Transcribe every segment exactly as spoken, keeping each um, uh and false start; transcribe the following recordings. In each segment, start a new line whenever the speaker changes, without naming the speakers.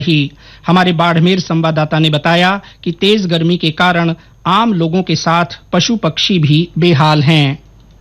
ही हमारे बाड़मेर संवाददाता ने बताया कि तेज गर्मी के कारण आम लोगों के साथ पशु पक्षी भी बेहाल हैं।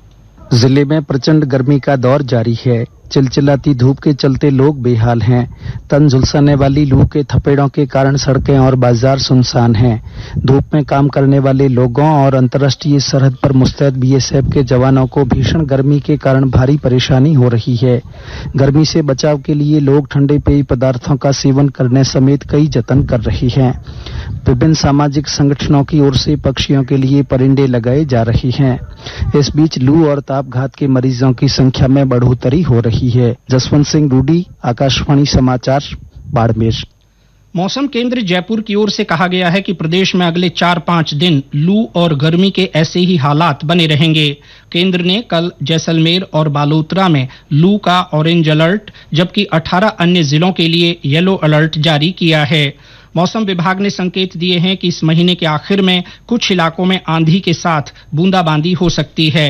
जिले में प्रचंड गर्मी का दौर जारी है। चिलचिलाती धूप के चलते लोग बेहाल हैं। तन झुलसाने वाली लू के थपेड़ों के कारण सड़कें और बाजार सुनसान हैं। धूप में काम करने वाले लोगों और अंतर्राष्ट्रीय सरहद पर मुस्तैद बीएसएफ के जवानों को भीषण गर्मी के कारण भारी परेशानी हो रही है। गर्मी से बचाव के लिए लोग ठंडे पेय पदार्थों का सेवन करने समेत कई जतन कर रहे हैं। विभिन्न सामाजिक संगठनों की ओर से पक्षियों के लिए परिंदे लगाए जा रहे हैं। इस बीच लू और तापघात के मरीजों की संख्या में बढ़ोतरी हो रही है। जसवंत सिंह रूडी, आकाशवाणी समाचार, बाड़मेर।
मौसम केंद्र जयपुर की ओर से कहा गया है कि प्रदेश में अगले चार पाँच दिन लू और गर्मी के ऐसे ही हालात बने रहेंगे। केंद्र ने कल जैसलमेर और बालोतरा में लू का ऑरेंज अलर्ट जबकि अठारह अन्य जिलों के लिए येलो अलर्ट जारी किया है। मौसम विभाग ने संकेत दिए हैं कि इस महीने के आखिर में कुछ इलाकों में आंधी के साथ बूंदाबांदी हो सकती है।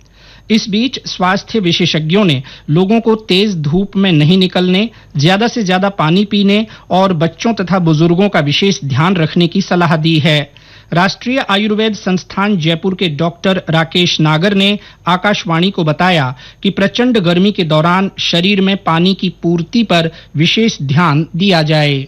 इस बीच स्वास्थ्य विशेषज्ञों ने लोगों को तेज धूप में नहीं निकलने, ज्यादा से ज्यादा पानी पीने और बच्चों तथा बुजुर्गों का विशेष ध्यान रखने की सलाह दी है। राष्ट्रीय आयुर्वेद संस्थान जयपुर के डॉक्टर राकेश नागर ने आकाशवाणी को बताया कि प्रचंड गर्मी के दौरान शरीर में पानी की पूर्ति पर विशेष ध्यान दिया जाए।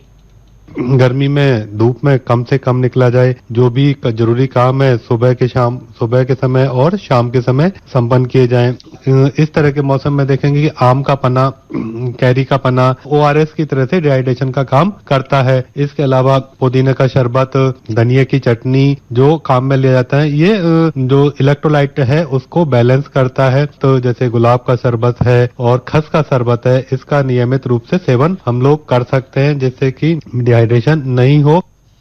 गर्मी में धूप में कम से कम निकला जाए। जो भी जरूरी काम है सुबह के शाम सुबह के समय और शाम के समय संपन्न किए जाएं। इस तरह के मौसम में देखेंगे कि आम का पन्ना, कैरी का पन्ना ओआरएस की तरह से डिहाइड्रेशन का काम करता है। इसके अलावा पुदीने का शरबत, धनिया की चटनी जो काम में लिया जाता है, ये जो इलेक्ट्रोलाइट है उसको बैलेंस करता है। तो जैसे गुलाब का शरबत है और खस का शरबत है, इसका नियमित रूप से सेवन हम लोग कर सकते हैं जिससे कि डिहाइड्रेशन नहीं हो।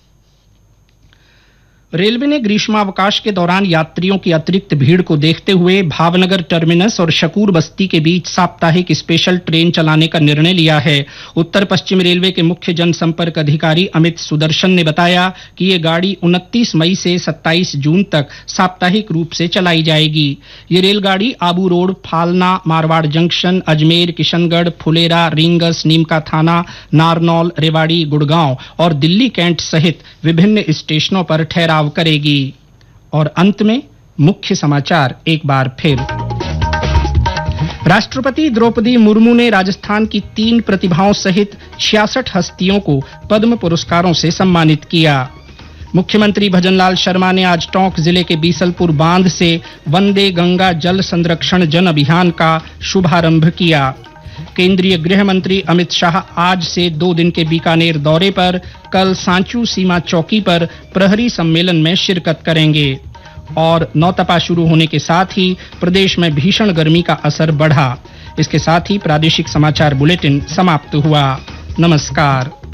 रेलवे ने ग्रीष्मावकाश के दौरान यात्रियों की अतिरिक्त भीड़ को देखते हुए भावनगर टर्मिनस और शकूर बस्ती के बीच साप्ताहिक स्पेशल ट्रेन चलाने का निर्णय लिया है। उत्तर पश्चिम रेलवे के मुख्य जनसंपर्क अधिकारी अमित सुदर्शन ने बताया कि ये गाड़ी उनतीस मई से सत्ताईस जून तक साप्ताहिक रूप से चलाई जाएगी। ये रेलगाड़ी आबू रोड, फालना, मारवाड़ जंक्शन, अजमेर, किशनगढ़, फुलेरा, रींगस, नीमका थाना, नारनौल, रेवाड़ी, गुड़गांव और दिल्ली कैंट सहित विभिन्न स्टेशनों पर ठहराव करेगी। और अंत में मुख्य समाचार एक बार फिर। राष्ट्रपति द्रौपदी मुर्मू ने राजस्थान की तीन प्रतिभाओं सहित छियासठ हस्तियों को पद्म पुरस्कारों से सम्मानित किया। मुख्यमंत्री भजनलाल शर्मा ने आज टोंक जिले के बीसलपुर बांध से वंदे गंगा जल संरक्षण जन अभियान का शुभारंभ किया। केंद्रीय गृह मंत्री अमित शाह आज से दो दिन के बीकानेर दौरे पर कल सांचू सीमा चौकी पर प्रहरी सम्मेलन में शिरकत करेंगे। और नौतपा शुरू होने के साथ ही प्रदेश में भीषण गर्मी का असर बढ़ा। इसके साथ ही प्रादेशिक समाचार बुलेटिन समाप्त हुआ। नमस्कार।